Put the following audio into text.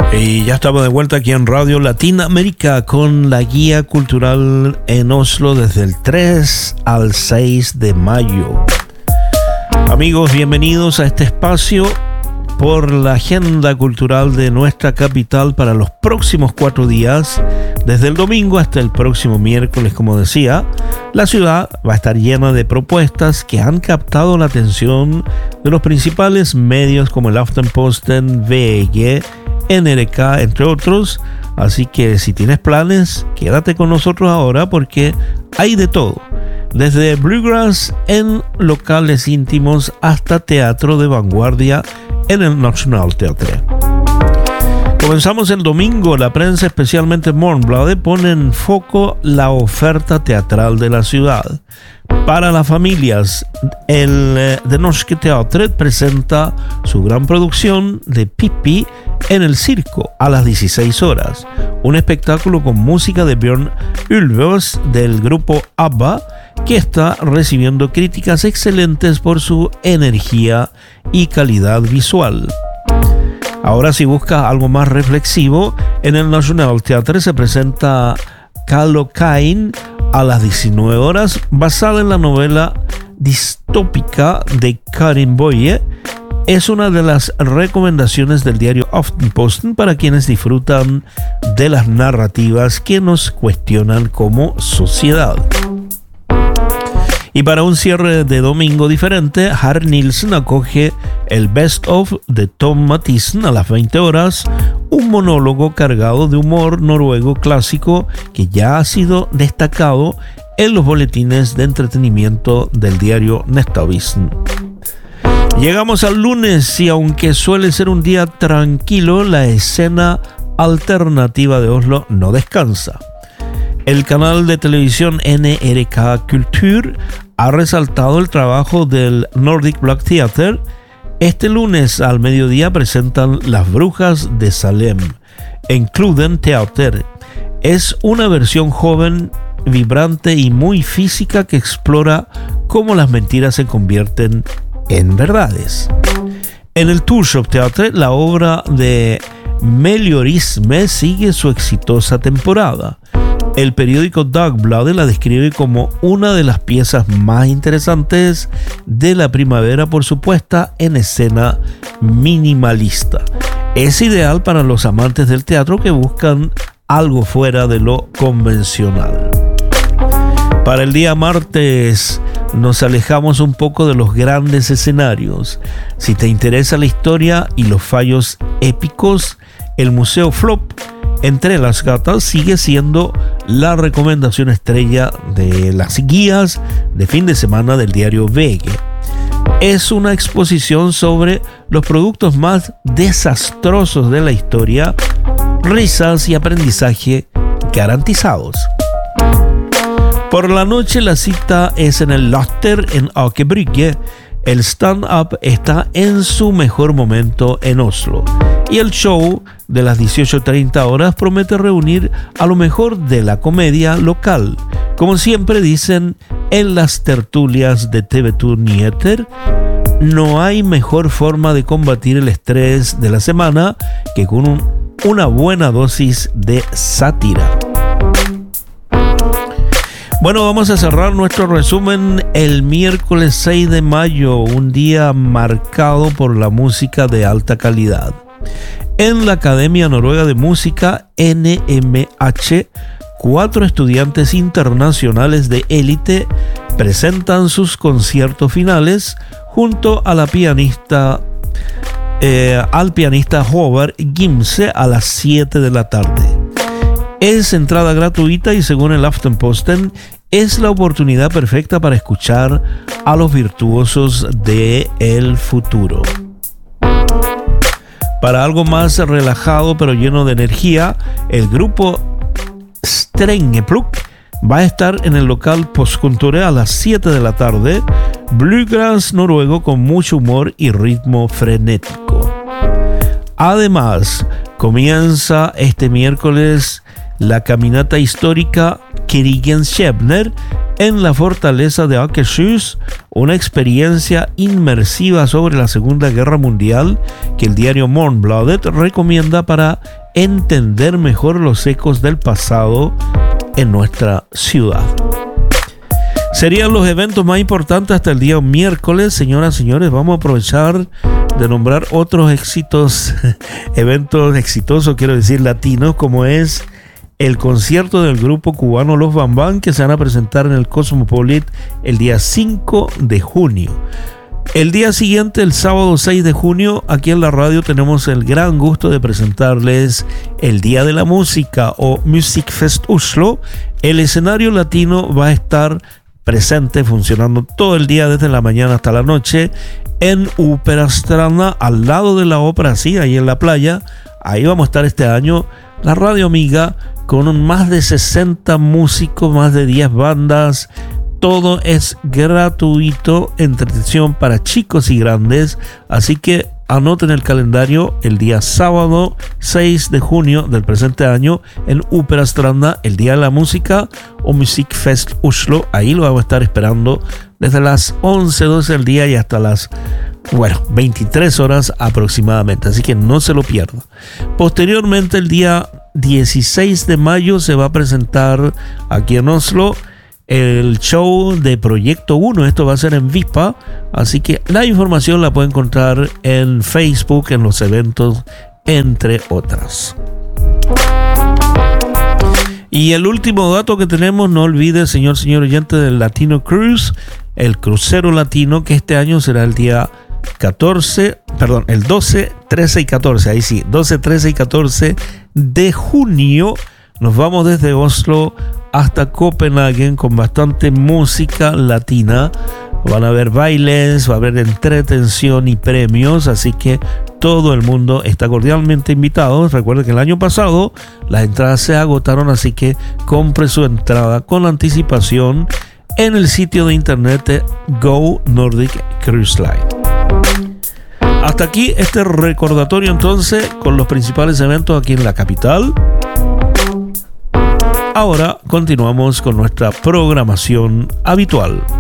Y ya estamos de vuelta aquí en Radio Latinoamérica con la guía cultural en Oslo desde el 3 al 6 de mayo. Amigos, bienvenidos a este espacio por la agenda cultural de nuestra capital para los próximos 4 días, desde el domingo hasta el próximo miércoles. Como decía, la ciudad va a estar llena de propuestas que han captado la atención de los principales medios como el Aftenposten, VG, NRK, entre otros. Así que si tienes planes, quédate con nosotros ahora porque hay de todo. Desde bluegrass en locales íntimos hasta teatro de vanguardia en el Nationaltheatret. Comenzamos el domingo. La prensa, especialmente Morgenbladet, pone en foco la oferta teatral de la ciudad. Para las familias, el Det Norske Teatret presenta su gran producción de Pippi en el circo a las 16 horas. Un espectáculo con música de Björn Ulvaeus del grupo ABBA, que está recibiendo críticas excelentes por su energía y calidad visual. Ahora, si buscas algo más reflexivo, en el Nationaltheatret se presenta Kallocain a las 19 horas, basada en la novela distópica de Karin Boye. Es una de las recomendaciones del diario Aftenposten para quienes disfrutan de las narrativas que nos cuestionan como sociedad. Y para un cierre de domingo diferente, Harry Nilsen acoge el Best of de Tom Mathisen a las 20 horas, un monólogo cargado de humor noruego clásico que ya ha sido destacado en los boletines de entretenimiento del diario Nettavisen. Llegamos al lunes y aunque suele ser un día tranquilo, la escena alternativa de Oslo no descansa. El canal de televisión NRK Kultur ha resaltado el trabajo del Nordic Black Theater. Este lunes al mediodía presentan Las Brujas de Salem en Kluden Teater. Es una versión joven, vibrante y muy física que explora cómo las mentiras se convierten en verdades. En el Torshov Teater, la obra de Meliorisme sigue su exitosa temporada. El periódico Dagbladet la describe como una de las piezas más interesantes de la primavera por su puesta en escena minimalista. Es ideal para los amantes del teatro que buscan algo fuera de lo convencional. Para el día martes nos alejamos un poco de los grandes escenarios. Si te interesa la historia y los fallos épicos, el Museo Flop Entre las Gatas sigue siendo la recomendación estrella de las guías de fin de semana del diario VG. Es una exposición sobre los productos más desastrosos de la historia, risas y aprendizaje garantizados. Por la noche la cita es en el Latter en Aker Brygge. El stand-up está en su mejor momento en Oslo. Y el show de las 18:30 horas promete reunir a lo mejor de la comedia local. Como siempre dicen en las tertulias de TV 2 Nyheter, no hay mejor forma de combatir el estrés de la semana que con una buena dosis de sátira. Bueno, vamos a cerrar nuestro resumen el miércoles 6 de mayo, un día marcado por la música de alta calidad. En la Academia Noruega de Música, NMH, 4 estudiantes internacionales de élite presentan sus conciertos finales junto a la al pianista Håvard Gimse a las 7 de la tarde. Es entrada gratuita y según el Aftenposten es la oportunidad perfecta para escuchar a los virtuosos del futuro. Para algo más relajado pero lleno de energía, el grupo Strengepluk va a estar en el local Postkontoret a las 7 de la tarde, bluegrass noruego con mucho humor y ritmo frenético. Además, comienza este miércoles la caminata histórica Krigenskjebner en la fortaleza de Akershus, una experiencia inmersiva sobre la Segunda Guerra Mundial que el diario Morgenbladet recomienda para entender mejor los ecos del pasado en nuestra ciudad. Serían los eventos más importantes hasta el día miércoles. Señoras y señores, vamos a aprovechar de nombrar otros eventos exitosos, quiero decir latinos, como es el concierto del grupo cubano Los Bambán, que se van a presentar en el Cosmopolit el día 5 de junio. El día siguiente, el sábado 6 de junio, aquí en la radio tenemos el gran gusto de presentarles el Día de la Música o Musikfest Oslo. El escenario latino va a estar presente, funcionando todo el día desde la mañana hasta la noche en Operastranda, al lado de la ópera, sí, ahí en la playa. Ahí vamos a estar este año, la Radio Amiga, con más de 60 músicos, más de 10 bandas. Todo es gratuito, entretención para chicos y grandes, así que anoten el calendario el día sábado 6 de junio del presente año en Operastranda, el Día de la Música o Musikfest Oslo. Ahí lo vamos a estar esperando desde las 11:12 del día y hasta las 23 horas aproximadamente, así que no se lo pierdan. Posteriormente, el día 16 de mayo se va a presentar aquí en Oslo el show de Proyecto 1. Esto va a ser en Vispa, así que la información la puede encontrar en Facebook, en los eventos, entre otras. Y el último dato que tenemos, no olvide, señor oyente, del Latino Cruise, el crucero latino, que este año será el día el 12, 13 y 14, ahí sí, 12, 13 y 14 de junio. Nos vamos desde Oslo hasta Copenhague con bastante música latina. Van a haber bailes, va a haber entretención y premios, así que todo el mundo está cordialmente invitado. Recuerden que el año pasado las entradas se agotaron, así que compre su entrada con anticipación en el sitio de internet de Go Nordic Cruise Line. Hasta aquí este recordatorio entonces con los principales eventos aquí en la capital. Ahora continuamos con nuestra programación habitual.